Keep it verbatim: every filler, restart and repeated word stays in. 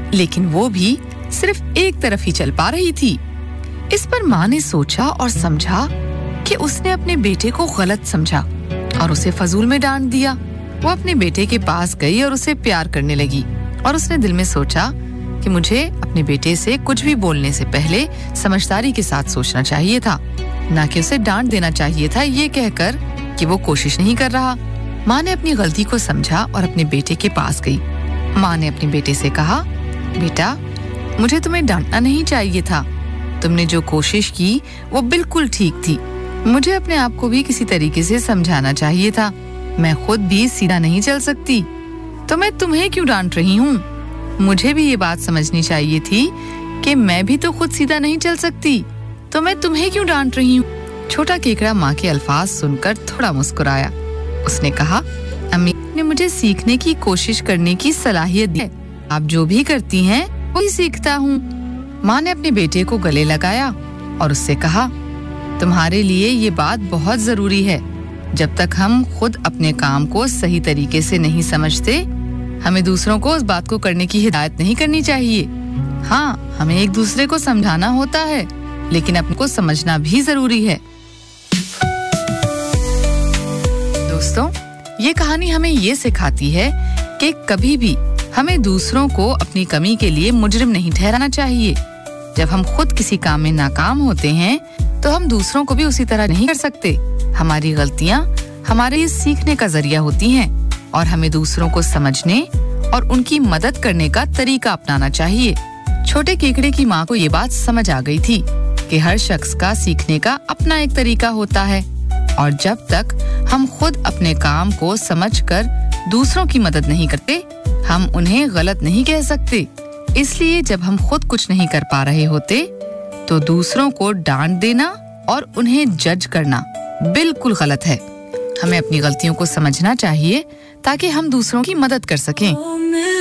लेकिन वो भी सिर्फ एक तरफ ही चल पा रही थी। इस पर माँ ने सोचा और समझा कि उसने अपने बेटे को गलत समझा और उसे फजूल में डांट दिया। वो अपने बेटे के पास गई और उसे प्यार करने लगी और उसने दिल में सोचा कि मुझे अपने बेटे से कुछ भी बोलने से पहले समझदारी के साथ सोचना चाहिए था, ना कि उसे डांट देना चाहिए था ये कहकर कि वो कोशिश नहीं कर रहा। माँ ने अपनी गलती को समझा और अपने बेटे के पास गई। माँ ने अपने बेटे से कहा, बेटा, मुझे तुम्हें डांटना नहीं चाहिए था। तुमने जो कोशिश की वो बिल्कुल ठीक थी। मुझे अपने आप को भी किसी तरीके से समझाना चाहिए था। मैं खुद भी सीधा नहीं चल सकती, तो मैं तुम्हें क्यों डांट रही हूँ? मुझे भी ये बात समझनी चाहिए थी कि मैं भी तो खुद सीधा नहीं चल सकती, तो मैं तुम्हें क्यों डांट रही हूँ? छोटा केकड़ा माँ के अल्फाज सुनकर थोड़ा मुस्कुराया। उसने कहा, अम्मी ने मुझे सीखने की कोशिश करने की सलाहियत दी है। आप जो भी करती हैं वही सीखता हूँ। माँ ने अपने बेटे को गले लगाया और उससे कहा, तुम्हारे लिए ये बात बहुत जरूरी है। जब तक हम खुद अपने काम को सही तरीके से नहीं समझते, हमें दूसरों को उस बात को करने की हिदायत नहीं करनी चाहिए। हाँ, हमें एक दूसरे को समझाना होता है, लेकिन अपने को समझना भी जरूरी है। दोस्तों, ये कहानी हमें ये सिखाती है कि कभी भी हमें दूसरों को अपनी कमी के लिए मुजरिम नहीं ठहराना चाहिए। जब हम खुद किसी काम में नाकाम होते हैं, तो हम दूसरों को भी उसी तरह नहीं कर सकते। हमारी गलतियाँ हमारे इस सीखने का जरिया होती हैं और हमें दूसरों को समझने और उनकी मदद करने का तरीका अपनाना चाहिए। छोटे केकड़े की माँ को ये बात समझ आ गई थी कि हर शख्स का सीखने का अपना एक तरीका होता है और जब तक हम खुद अपने काम को समझकर दूसरों की मदद नहीं करते, हम उन्हें गलत नहीं कह सकते। इसलिए जब हम खुद कुछ नहीं कर पा रहे होते, तो दूसरों को डांट देना और उन्हें जज करना बिल्कुल गलत है। हमें अपनी गलतियों को समझना चाहिए ताकि हम दूसरों की मदद कर सकें।